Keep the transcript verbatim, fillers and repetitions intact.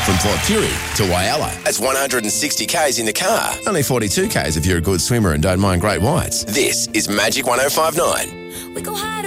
From Port Pirie to Whyalla. That's one hundred sixty kays in the car. Only forty-two kays if you're a good swimmer and don't mind great whites. This is Magic one oh five point nine. We go high.